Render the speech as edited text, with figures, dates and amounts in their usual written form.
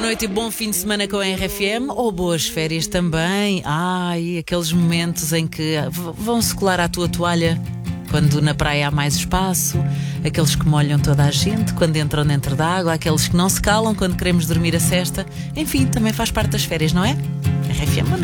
noite e bom fim de semana com a RFM, ou boas férias também. Ai, aqueles momentos em que vão-se colar à tua toalha quando na praia há mais espaço, aqueles que molham toda a gente quando entram dentro da água, aqueles que não se calam quando queremos dormir a sesta. Enfim, também faz parte das férias, não é? RFM, boa noite.